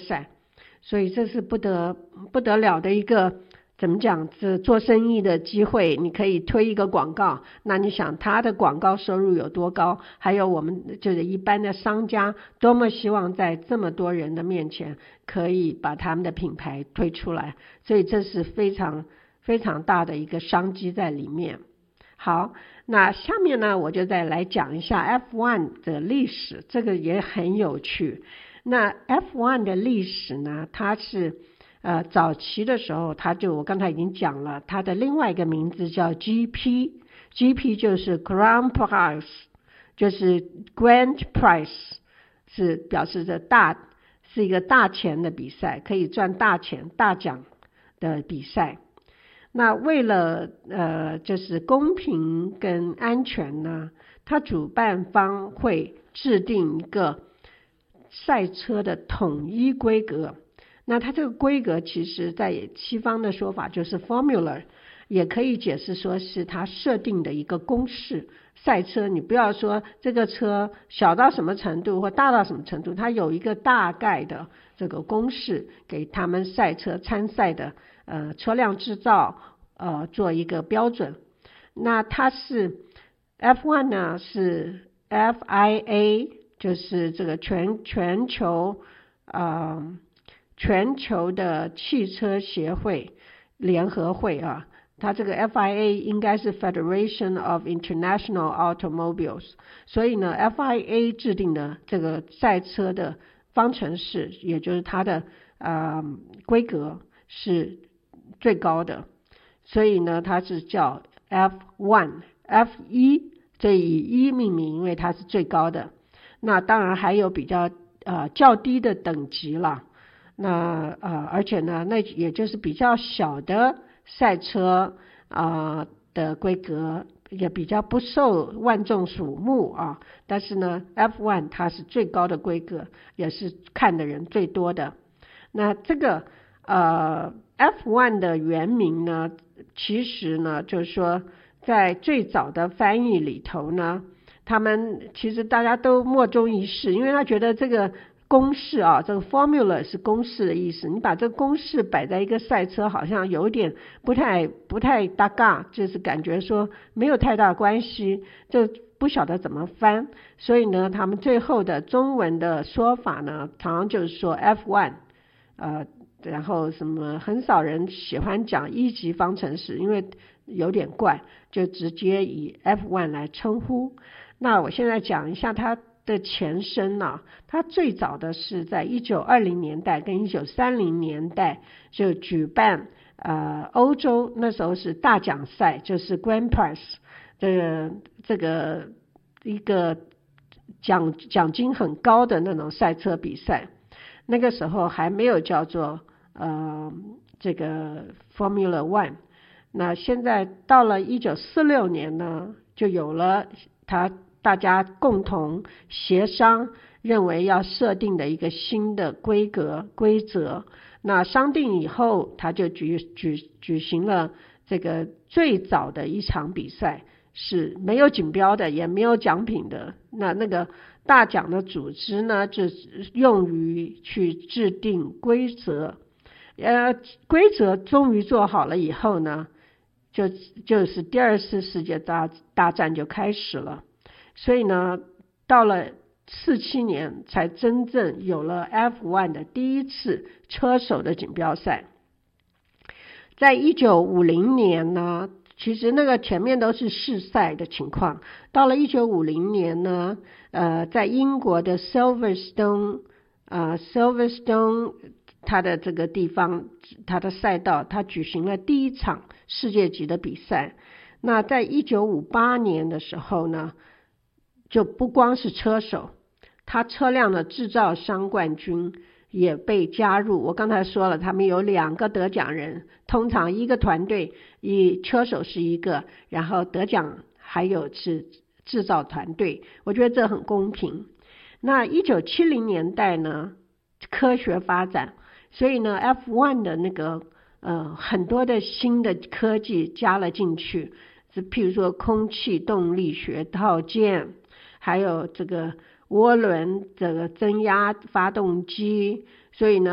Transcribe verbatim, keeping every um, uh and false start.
赛，所以这是不得不得了的一个怎么讲，这做生意的机会。你可以推一个广告，那你想他的广告收入有多高，还有我们就是一般的商家多么希望在这么多人的面前可以把他们的品牌推出来，所以这是非常非常大的一个商机在里面。好，那下面呢我就再来讲一下 F 一 的历史，这个也很有趣。那 F 一 的历史呢，它是呃早期的时候，它就我刚才已经讲了，它的另外一个名字叫 G P， G P 就是 Grand Prize， 就是 Grand Prize 是表示着大，是一个大钱的比赛，可以赚大钱大奖的比赛。那为了呃就是公平跟安全呢，它主办方会制定一个赛车的统一规格。那它这个规格其实在西方的说法就是 formula， 也可以解释说是它设定的一个公式。赛车你不要说这个车小到什么程度或大到什么程度，它有一个大概的这个公式给他们赛车参赛的呃车辆制造呃做一个标准。那它是 F 一 呢是 F I A， 就是这个全全球呃全球的汽车协会联合会啊，它这个 F I A 应该是 Federation of International Automobiles， 所以呢 F I A 制定的这个赛车的方程式，也就是它的呃规格是最高的，所以呢它是叫 F 一 F 一， 这以一命名，因为它是最高的。那当然还有比较呃较低的等级了，那呃而且呢那也就是比较小的赛车啊、呃、的规格，也比较不受万众瞩目啊。但是呢 F 一 它是最高的规格，也是看的人最多的。那这个呃 F 一 的原名呢，其实呢就是说在最早的翻译里头呢，他们其实大家都莫衷一是，因为他觉得这个公式啊，这个 formula 是公式的意思，你把这个公式摆在一个赛车好像有点不太不太搭嘎，就是感觉说没有太大关系，就不晓得怎么翻。所以呢他们最后的中文的说法呢，常常就是说 F 一 呃然后什么很少人喜欢讲一级方程式，因为有点怪，就直接以 F 一 来称呼。那我现在讲一下它的前身啊，它最早的是在一九二零年代跟一九三零年代就举办呃欧洲，那时候是大奖赛，就是 Grand Prize， 这个这个一个奖奖金很高的那种赛车比赛。那个时候还没有叫做呃这个 Formula 一。那现在到了一九四六年呢，就有了它大家共同协商认为要设定的一个新的规格规则。那商定以后，他就举举举行了这个最早的一场比赛，是没有锦标的，也没有奖品的。那那个大奖的组织呢，就用于去制定规则。呃，规则终于做好了以后呢，就就是第二次世界大大战就开始了。所以呢，到了四七年才真正有了 F 一 的第一次车手的锦标赛。在一九五零年呢，其实那个前面都是试赛的情况。到了一九五零年呢，呃，在英国的 Silverstone， 呃 Silverstone 它的这个地方，它的赛道，它举行了第一场世界级的比赛。那在一九五八年的时候呢，就不光是车手，他车辆的制造商冠军也被加入。我刚才说了，他们有两个得奖人，通常一个团队以车手是一个，然后得奖还有是制造团队，我觉得这很公平。那一九七零年代呢，科学发展，所以呢 F 一 的那个呃很多的新的科技加了进去，譬如说空气动力学套件，还有这个涡轮这个增压发动机，所以呢